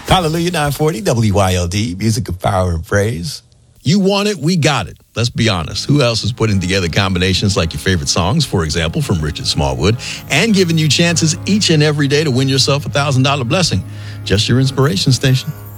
Hallelujah, 940 WYLD, music of power and praise. You want it, we got it. Let's be honest. Who else is putting together combinations like your favorite songs, for example, from Richard Smallwood, and giving you chances each and every day to win yourself $1,000 blessing? Just your inspiration station.